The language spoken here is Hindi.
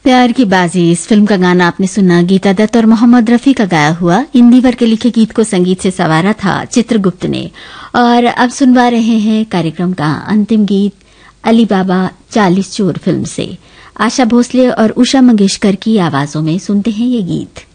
प्यार की बाजी इस फिल्म का गाना आपने सुना, गीता दत्त और मोहम्मद रफी का गाया हुआ। इंदिवर के लिखे गीत को संगीत से संवारा था चित्रगुप्त ने। और अब सुनवा रहे हैं कार्यक्रम का अंतिम गीत अली बाबा 40 चोर फिल्म से। आशा भोसले और उषा मंगेशकर की आवाजों में सुनते हैं ये गीत।